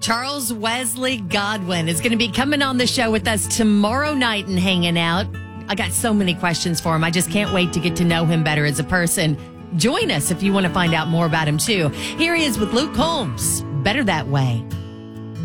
Charles Wesley Godwin is going to be coming on the show with us tomorrow night and hanging out. I got so many questions for him. I just can't wait to get to know him better as a person. Join us if you want to find out more about him, too. Here he is with Luke Combs. Better That Way.